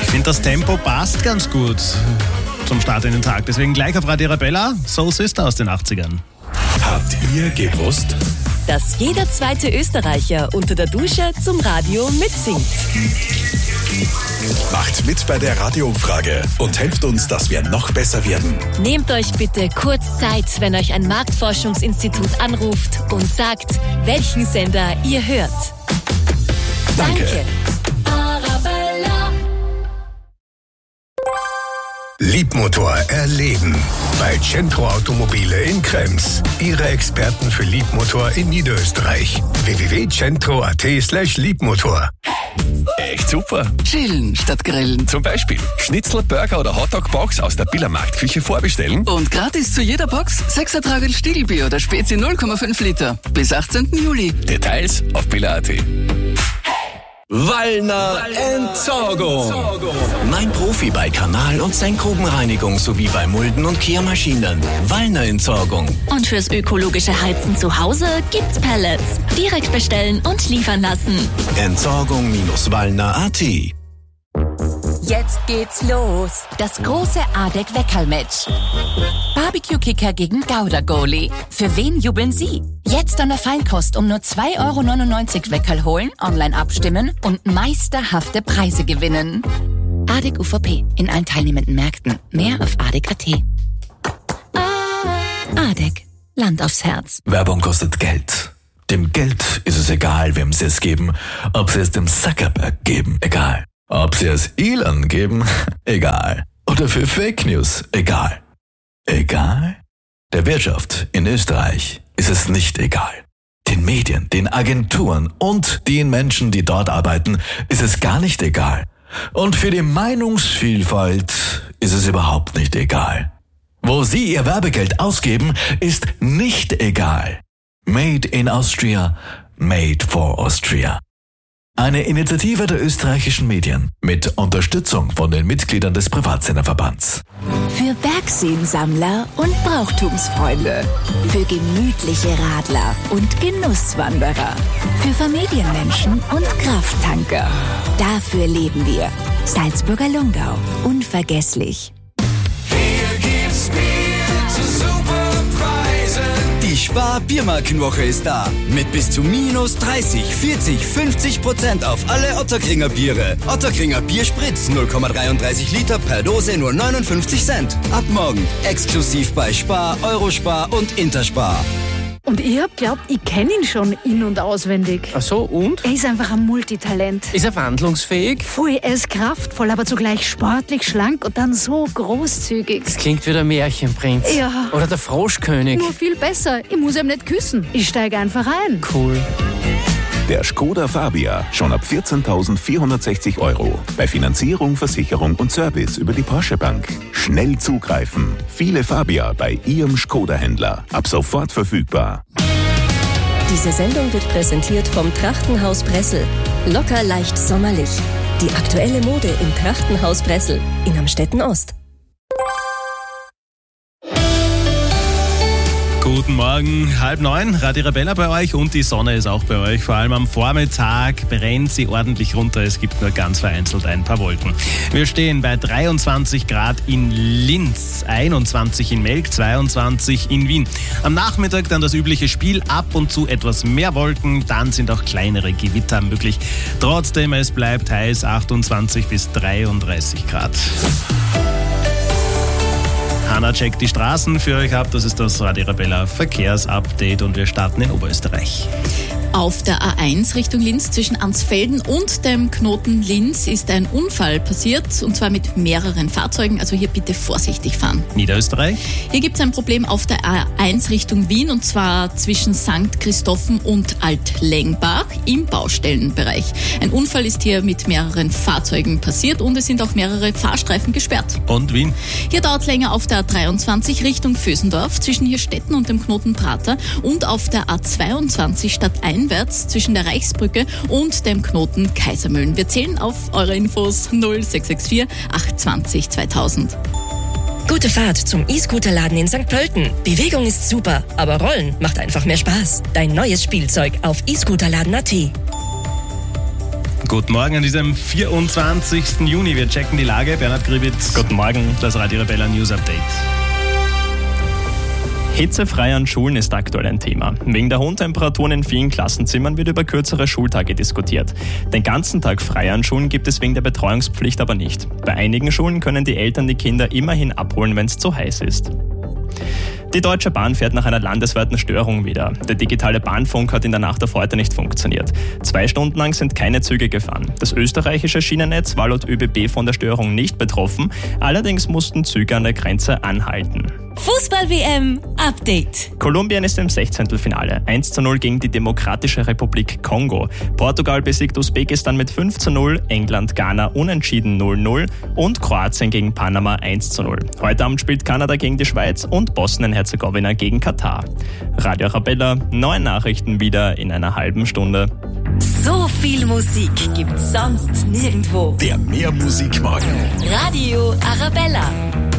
Ich finde, das Tempo passt ganz gut zum Start in den Tag. Deswegen gleich auf Radio Arabella, Soul Sister aus den 80ern. Habt ihr gewusst, dass jeder zweite Österreicher unter der Dusche zum Radio mitsingt? Macht mit bei der Radioumfrage und helft uns, dass wir noch besser werden. Nehmt euch bitte kurz Zeit, wenn euch ein Marktforschungsinstitut anruft und sagt, welchen Sender ihr hört. Danke. Arabella. Liebmotor erleben. Bei Centro Automobile in Krems. Ihre Experten für Liebmotor in Niederösterreich. www.centro.at/Liebmotor. Echt super. Chillen statt grillen. Zum Beispiel Schnitzel, Burger oder Hotdog-Box aus der Billermarktküche vorbestellen. Und gratis zu jeder Box 6er Tragel Stiegelbier oder Spezi 0,5 Liter. Bis 18. Juli. Details auf biller.at. Wallner Entsorgung. Mein Profi bei Kanal- und Senkgrubenreinigung sowie bei Mulden- und Kehrmaschinen. Wallner Entsorgung. Und fürs ökologische Heizen zu Hause gibt's Pellets. Direkt bestellen und liefern lassen. Entsorgung-wallner.at. Jetzt geht's los. Das große ADEC-Weckerl-Match. Barbecue-Kicker gegen Gouda-Goalie. Für wen jubeln Sie? Jetzt an der Feinkost um nur 2,99 € Weckerl holen, online abstimmen und meisterhafte Preise gewinnen. ADEC UVP in allen teilnehmenden Märkten. Mehr auf ADEC.at. ADEC. Land aufs Herz. Werbung kostet Geld. Dem Geld ist es egal, wem sie es geben. Ob sie es dem Zuckerberg geben, egal. Ob sie es Elon geben, egal. Oder für Fake News, egal. Egal? Der Wirtschaft in Österreich ist es nicht egal. Den Medien, den Agenturen und den Menschen, die dort arbeiten, ist es gar nicht egal. Und für die Meinungsvielfalt ist es überhaupt nicht egal. Wo sie ihr Werbegeld ausgeben, ist nicht egal. Made in Austria, made for Austria. Eine Initiative der österreichischen Medien mit Unterstützung von den Mitgliedern des Privatsenderverbands. Für Bergseensammler und Brauchtumsfreunde. Für gemütliche Radler und Genusswanderer. Für Familienmenschen und Krafttanker. Dafür leben wir. Salzburger Lungau. Unvergesslich. Hier gibt's Bier zu super Preisen. Die Spar-Biermarkenwoche ist da. Mit bis zu minus 30, 40, 50% auf alle Ottakringer Biere. Ottakringer Bierspritz 0,33 Liter per Dose nur 59 Cent. Ab morgen exklusiv bei Spar, Eurospar und Interspar. Und ich hab glaubt, ich kenne ihn schon in- und auswendig. Ach so, und? Er ist einfach ein Multitalent. Ist er wandlungsfähig? Voll, er ist kraftvoll, aber zugleich sportlich, schlank und dann so großzügig. Das klingt wie der Märchenprinz. Ja. Oder der Froschkönig. Nur viel besser. Ich muss ihm nicht küssen. Ich steige einfach ein. Cool. Der Skoda Fabia schon ab 14.460 €. Bei Finanzierung, Versicherung und Service über die Porsche Bank. Schnell zugreifen. Viele Fabia bei Ihrem Skoda-Händler. Ab sofort verfügbar. Diese Sendung wird präsentiert vom Trachtenhaus Bressel. Locker leicht sommerlich. Die aktuelle Mode im Trachtenhaus Bressel in Amstetten Ost. Guten Morgen, 8:30, Radio Arabella bei euch und die Sonne ist auch bei euch. Vor allem am Vormittag brennt sie ordentlich runter. Es gibt nur ganz vereinzelt ein paar Wolken. Wir stehen bei 23 Grad in Linz, 21 in Melk, 22 in Wien. Am Nachmittag dann das übliche Spiel, ab und zu etwas mehr Wolken, dann sind auch kleinere Gewitter möglich. Trotzdem, es bleibt heiß, 28 bis 33 Grad. Hanna checkt die Straßen für euch ab. Das ist das Radio Arabella Verkehrsupdate und wir starten in Oberösterreich. Auf der A1 Richtung Linz zwischen Ansfelden und dem Knoten Linz ist ein Unfall passiert, und zwar mit mehreren Fahrzeugen, also hier bitte vorsichtig fahren. Niederösterreich? Hier gibt es ein Problem auf der A1 Richtung Wien, und zwar zwischen St. Christophen und Altlengbach im Baustellenbereich. Ein Unfall ist hier mit mehreren Fahrzeugen passiert und es sind auch mehrere Fahrstreifen gesperrt. Und Wien? Hier dauert es länger auf der A23 Richtung Vösendorf zwischen Hirstetten und dem Knoten Prater und auf der A22 stadteinwärts zwischen der Reichsbrücke und dem Knoten Kaisermühlen. Wir zählen auf eure Infos 0664 820 2000. Gute Fahrt zum E-Scooter-Laden in St. Pölten. Bewegung ist super, aber Rollen macht einfach mehr Spaß. Dein neues Spielzeug auf e-Scooterladen.at. Guten Morgen an diesem 24. Juni. Wir checken die Lage. Bernhard Gribitz. Guten Morgen. Das Radio Arabella News Update. Hitzefrei an Schulen ist aktuell ein Thema. Wegen der hohen Temperaturen in vielen Klassenzimmern wird über kürzere Schultage diskutiert. Den ganzen Tag frei an Schulen gibt es wegen der Betreuungspflicht aber nicht. Bei einigen Schulen können die Eltern die Kinder immerhin abholen, wenn es zu heiß ist. Die Deutsche Bahn fährt nach einer landesweiten Störung wieder. Der digitale Bahnfunk hat in der Nacht auf heute nicht funktioniert. 2 Stunden lang sind keine Züge gefahren. Das österreichische Schienennetz war laut ÖBB von der Störung nicht betroffen. Allerdings mussten Züge an der Grenze anhalten. Fußball-WM-Update. Kolumbien ist im 16. 1:0 gegen die Demokratische Republik Kongo. Portugal besiegt Usbekistan mit 5:0, England Ghana unentschieden 0:0 und Kroatien gegen Panama 1:0. Heute Abend spielt Kanada gegen die Schweiz und Bosnien-Herzegowina gegen Katar. Radio Arabella, neue Nachrichten wieder in einer halben Stunde. So viel Musik gibt's sonst nirgendwo. Wer mehr Musik mag. Radio Arabella.